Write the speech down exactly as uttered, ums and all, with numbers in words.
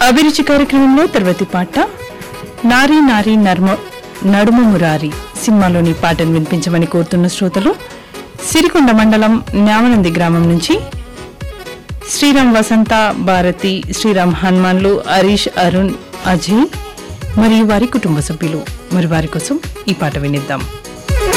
అభిరుచి కార్యక్రమంలో తర్వాతి పాట నారీ నారీ నర్మ నడుమ మురారి సినిమాలోని పాటను వినిపించమని కోరుతున్న శ్రోతలు సిరికొండ మండలం న్యామనంది గ్రామం నుంచి శ్రీరామ్ వసంత భారతి శ్రీరామ్ హనుమాన్లు హరీష్ అరుణ్ అజయ్ మరియు వారి కుటుంబ సభ్యులు. మరి వారి కోసం ఈ పాట వినిద్దాం.